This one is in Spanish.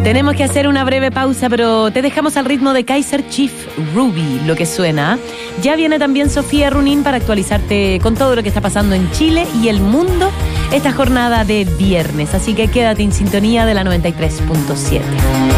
Tenemos que hacer una breve pausa, pero te dejamos al ritmo de Kaiser Chief, Ruby, lo que suena. Ya viene también Sofía Runín para actualizarte con todo lo que está pasando en Chile y el mundo esta jornada de viernes. Así que quédate en sintonía de la 93.7.